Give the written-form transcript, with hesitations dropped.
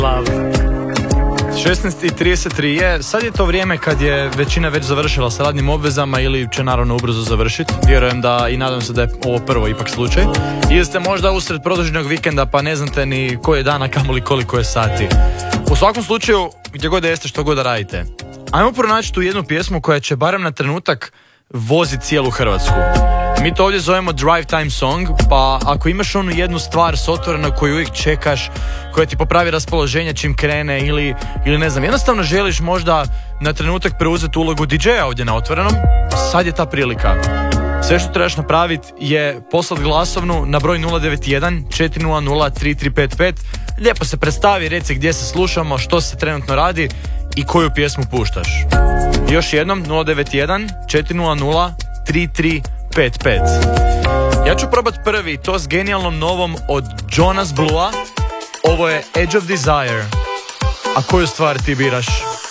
Love. 16:33 je, sad je to vrijeme kad je većina već završila sa radnim obvezama ili će naravno ubrzo završiti. Vjerujem da i nadam se da je ovo prvo ipak slučaj. Ili ste možda usred produženog vikenda pa ne znate ni koji je dan, a kamoli koliko je sati. U svakom slučaju, gdje god da jeste, što god da radite, ajmo pronaći tu jednu pjesmu koja će barem na trenutak voziti cijelu Hrvatsku. Mi to ovdje zovemo drive time song, pa ako imaš onu jednu stvar s otvoreno koju uvijek čekaš, koja ti popravi raspoloženje čim krene ili ne znam, jednostavno želiš možda na trenutak preuzeti ulogu DJ-a ovdje na otvorenom, sad je ta prilika. Sve što trebaš napraviti je poslati glasovnu na broj 091 400 3355. Lijepo se predstavi, reci gdje se slušamo, što se trenutno radi i koju pjesmu puštaš. I još jednom 091 400 3355. Ja ću probat prvi, to s genijalnom novom od Jonas Blua. Ovo je Edge of Desire. A koju stvar ti biraš?